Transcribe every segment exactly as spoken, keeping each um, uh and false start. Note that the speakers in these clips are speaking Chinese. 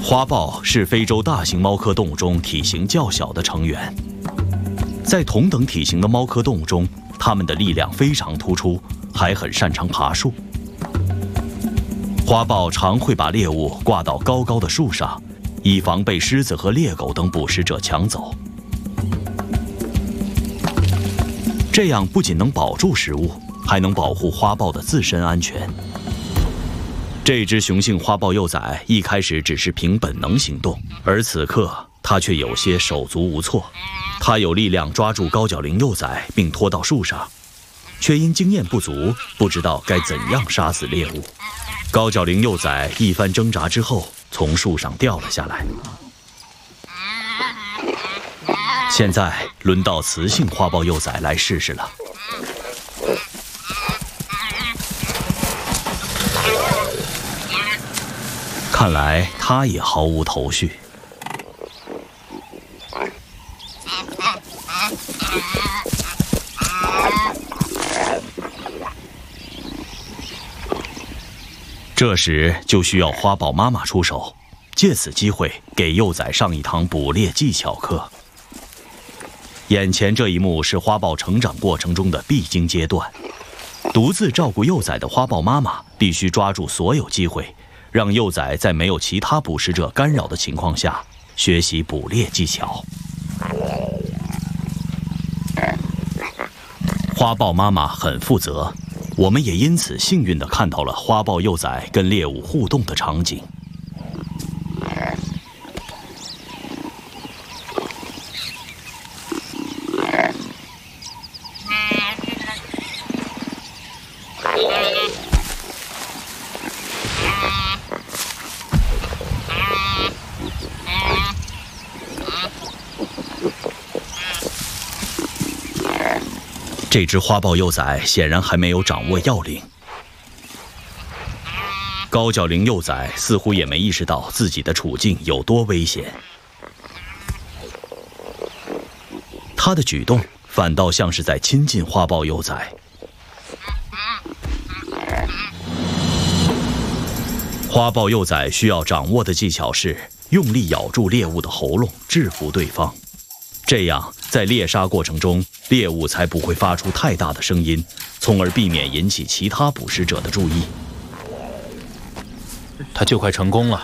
花豹是非洲大型猫科动物中体型较小的成员，在同等体型的猫科动物中，它们的力量非常突出，还很擅长爬树。花豹常会把猎物挂到高高的树上，以防被狮子和猎狗等捕食者抢走。这样不仅能保住食物，还能保护花豹的自身安全。这只雄性花豹幼崽一开始只是凭本能行动，而此刻它却有些手足无措。它有力量抓住高角羚幼崽并拖到树上，却因经验不足，不知道该怎样杀死猎物。高角羚幼崽一番挣扎之后，从树上掉了下来。现在轮到雌性花豹幼崽来试试了。看来它也毫无头绪。这时就需要花豹妈妈出手，借此机会给幼崽上一堂捕猎技巧课。眼前这一幕是花豹成长过程中的必经阶段，独自照顾幼崽的花豹妈妈必须抓住所有机会，让幼崽在没有其他捕食者干扰的情况下学习捕猎技巧。花豹妈妈很负责，我们也因此幸运地看到了花豹幼崽跟猎物互动的场景。这只花豹幼崽显然还没有掌握要领。高角羚幼崽似乎也没意识到自己的处境有多危险，它的举动反倒像是在亲近花豹幼崽。花豹幼崽需要掌握的技巧是用力咬住猎物的喉咙，制服对方。这样，在猎杀过程中，猎物才不会发出太大的声音，从而避免引起其他捕食者的注意。 它就快成功了。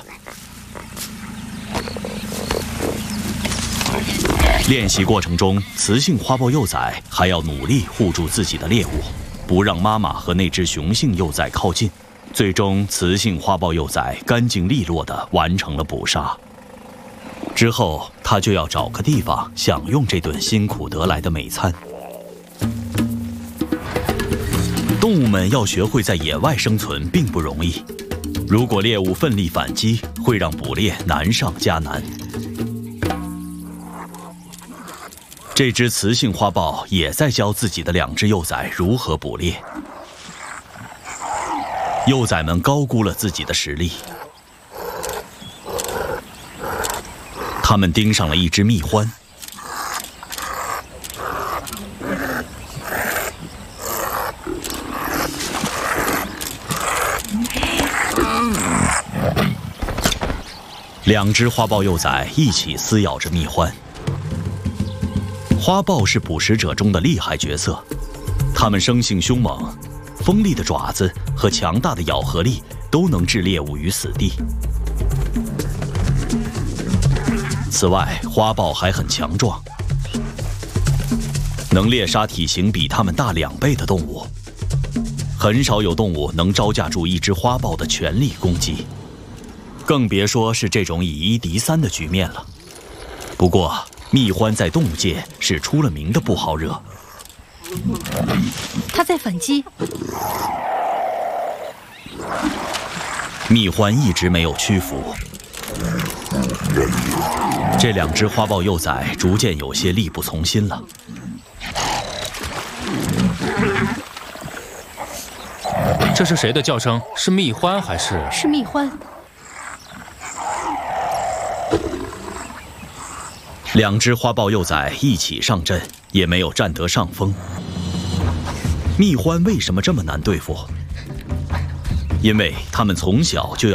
练习过程中，雌性花豹幼崽还要努力护住自己的猎物，不让妈妈和那只雄性幼崽靠近。最终，雌性花豹幼崽干净利落地完成了捕杀。之后，他就要找个地方享用这顿辛苦得来的美餐。动物们要学会在野外生存并不容易，如果猎物奋力反击，会让捕猎难上加难。这只雌性花豹也在教自己的两只幼崽如何捕猎。幼崽们高估了自己的实力。他们盯上了一只蜜獾，两只花豹幼崽一起撕咬着蜜獾。花豹是捕食者中的厉害角色，它们生性凶猛，锋利的爪子和强大的咬合力都能置猎物于死地。此外，花豹还很强壮，能猎杀体型比它们大两倍的动物。很少有动物能招架住一只花豹的全力攻击，更别说是这种以一敌三的局面了。不过，蜜獾在动物界是出了名的不好惹。 它在反击。 蜜獾一直没有屈服。这两只花豹幼崽逐渐有些力不从心了。 这是谁的叫声？是蜜獾还是？ 是蜜獾。 两只花豹幼崽一起上阵，也没有占得上风。蜜獾为什么这么难对付？因为它们从小就要